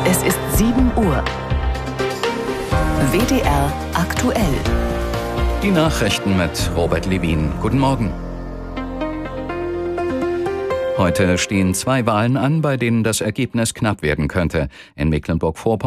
Es ist 7 Uhr. WDR aktuell. Die Nachrichten mit Robert Levin. Guten Morgen. Heute stehen 2 Wahlen an, bei denen das Ergebnis knapp werden könnte. In Mecklenburg-Vorpommern